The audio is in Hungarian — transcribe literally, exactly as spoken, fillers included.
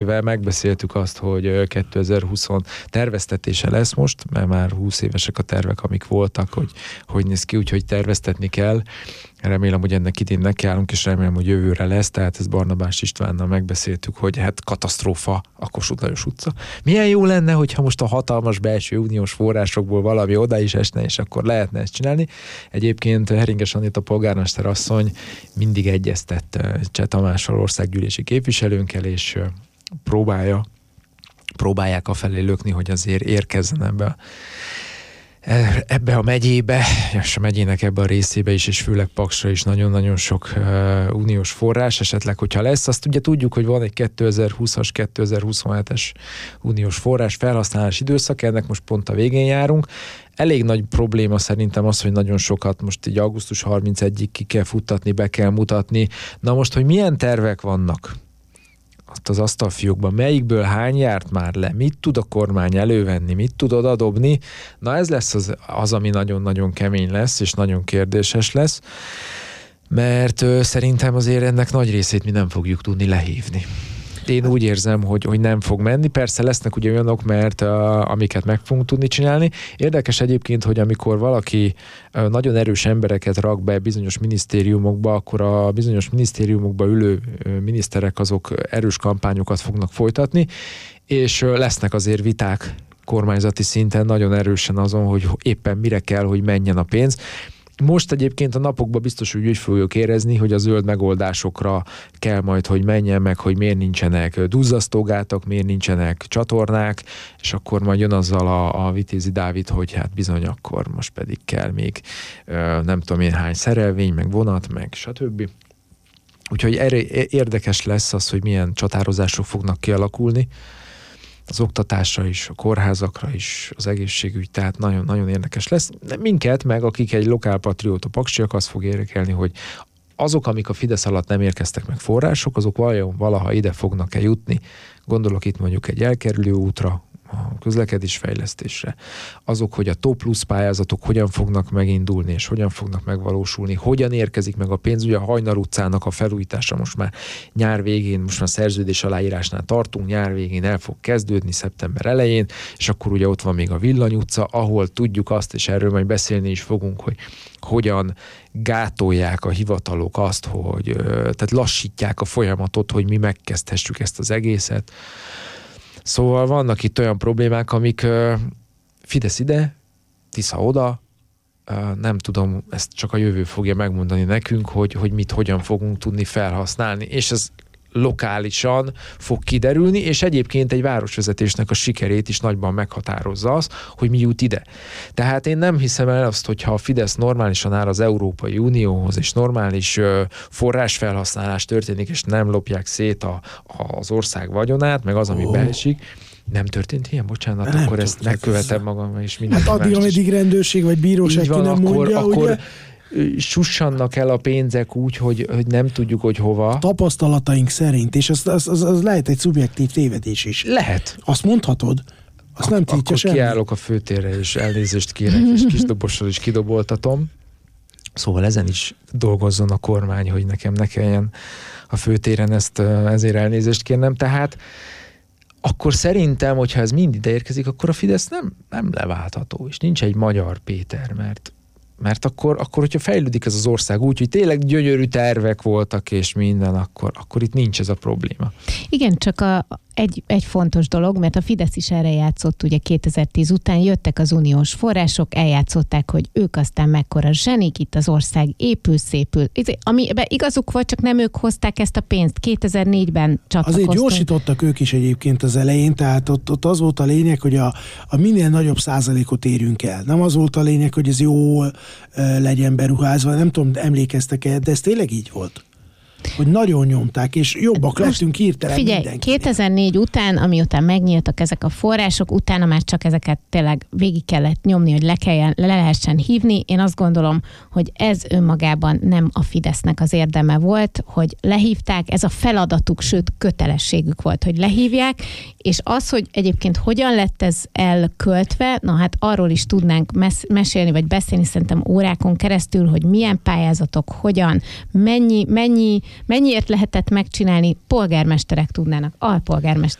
éve megbeszéltük azt, hogy kétezer-húsz terveztetése lesz most, mert már húsz évesek a tervek, amik voltak, hogy hogy néz ki, úgyhogy terveztetni kell. Remélem, hogy ennek idén nekiállunk, és remélem, hogy jövőre lesz, tehát ezt Barnabás Istvánnal megbeszéltük, hogy hát katasztrófa a Kossuth Lajos utca. Milyen jó lenne, hogyha most a hatalmas belső uniós forrásokból valami oda is esne, és akkor lehetne ezt csinálni. Egyébként Heringes Anita polgármester asszony mindig egyeztett Cseh Tamással, országgyűlési képviselőnkkel, és próbálja, próbálják afelé lökni, hogy azért érkezzen ebbe a ebbe a megyébe, és a megyének ebbe a részébe is, és főleg Paksra is nagyon-nagyon sok uh, uniós forrás, esetleg, hogyha lesz. Azt ugye tudjuk, hogy van egy kétezer-húszas, kétezer-huszonhetes uniós forrás felhasználás időszak, ennek most pont a végén járunk. Elég nagy probléma szerintem az, hogy nagyon sokat most így augusztus harmincegyedikéig ki kell futtatni, be kell mutatni. Na most, hogy milyen tervek vannak ott az asztalfiókban, melyikből hány járt már le, mit tud a kormány elővenni, mit tud odadobni, na ez lesz az, az ami nagyon-nagyon kemény lesz, és nagyon kérdéses lesz, mert ö, szerintem azért ennek nagy részét mi nem fogjuk tudni lehívni. Én úgy érzem, hogy, hogy nem fog menni. Persze lesznek ugye olyanok, mert uh, amiket meg fogunk tudni csinálni. Érdekes egyébként, hogy amikor valaki uh, nagyon erős embereket rak be bizonyos minisztériumokba, akkor a bizonyos minisztériumokba ülő uh, miniszterek azok erős kampányokat fognak folytatni, és uh, lesznek azért viták kormányzati szinten nagyon erősen azon, hogy éppen mire kell, hogy menjen a pénz. Most egyébként a napokban biztos, hogy úgy fogjuk érezni, hogy a zöld megoldásokra kell majd, hogy menjen meg, hogy miért nincsenek duzzasztógátak, miért nincsenek csatornák, és akkor majd jön azzal a, a Vitézi Dávid, hogy hát bizony akkor most pedig kell még nem tudom én hány szerelvény, meg vonat, meg stb. Úgyhogy erre érdekes lesz az, hogy milyen csatározások fognak kialakulni. Az oktatásra is, a kórházakra is, az egészségügy, tehát nagyon-nagyon érdekes lesz. Minket meg, akik egy lokálpatrióta paksiak, az fog érdekelni, hogy azok, amik a Fidesz alatt nem érkeztek meg források, azok vajon valaha ide fognak-e jutni. Gondolok itt mondjuk egy elkerülő útra, a közlekedésfejlesztésre. Azok, hogy a top plusz pályázatok hogyan fognak megindulni, és hogyan fognak megvalósulni, hogyan érkezik meg a pénz. Ugye a Hajnal utcának a felújítása most már nyár végén, most már szerződés aláírásnál tartunk, nyár végén el fog kezdődni, szeptember elején, és akkor ugye ott van még a Villany utca, ahol tudjuk azt, és erről majd beszélni is fogunk, hogy hogyan gátolják a hivatalok azt, hogy tehát lassítják a folyamatot, hogy mi megkezdhessük ezt az egészet. Szóval vannak itt olyan problémák, amik uh, Fidesz ide, Tisza oda, uh, nem tudom, ezt csak a jövő fogja megmondani nekünk, hogy, hogy mit hogyan fogunk tudni felhasználni, és ez lokálisan fog kiderülni, és egyébként egy városvezetésnek a sikerét is nagyban meghatározza az, hogy mi jut ide. Tehát én nem hiszem el azt, hogyha a Fidesz normálisan áll az Európai Unióhoz, és normális uh, forrásfelhasználás történik, és nem lopják szét a, az ország vagyonát, meg az, ami oh. beesik. Nem történt ilyen? Bocsánat, nem akkor ezt megkövetem magam, és minden. Hát addig, ameddig rendőrség vagy bíróság ki nem akkor, mondja, akkor ugye? sussannak el a pénzek úgy, hogy, hogy nem tudjuk, hogy hova. A tapasztalataink szerint, és az, az, az, az lehet egy szubjektív tévedés is. Lehet. Azt mondhatod, azt Ak- nem tiltja Akkor semmi. kiállok a főtérre, és elnézést kérek, és kisdobossal is kidoboltatom. Szóval ezen is dolgozzon a kormány, hogy nekem ne kelljen a főtéren ezt, ezért elnézést kérnem. Tehát akkor szerintem, hogyha ez mind ide érkezik, akkor a Fidesz nem, nem leváltható, és nincs egy Magyar Péter, mert Mert akkor, akkor, hogyha fejlődik ez az ország úgy, hogy tényleg gyönyörű tervek voltak, és minden, akkor, akkor itt nincs ez a probléma. Igen, csak a, egy, egy fontos dolog, mert a Fidesz is erre játszott, ugye kétezer-tíz után jöttek az uniós források, eljátszották, hogy ők aztán mekkora zsenik, itt az ország épül, szépül. Amiben igazuk volt, csak nem ők hozták ezt a pénzt. kétezer-négyben csatlakoztunk. Azért gyorsítottak ők is egyébként az elején, tehát ott, ott az volt a lényeg, hogy a, a minél nagyobb százalékot érjünk el. Nem az volt a lényeg, hogy ez jól legyen beruházva, nem tudom, emlékeztek-e, de ez tényleg így volt. Hogy nagyon nyomták, és jobbak most lettünk hirtelen figyelj, mindenkinek. kétezer-négy után, amiután megnyíltak ezek a források, utána már csak ezeket tényleg végig kellett nyomni, hogy le, kelljen, le lehessen hívni. Én azt gondolom, hogy ez önmagában nem a Fidesznek az érdeme volt, hogy lehívták, ez a feladatuk, sőt kötelességük volt, hogy lehívják, és az, hogy egyébként hogyan lett ez elköltve, na hát arról is tudnánk mes- mesélni, vagy beszélni szerintem órákon keresztül, hogy milyen pályázatok, hogyan, mennyi, mennyi Mennyiért lehetett megcsinálni, polgármesterek tudnának, alpolgármesterek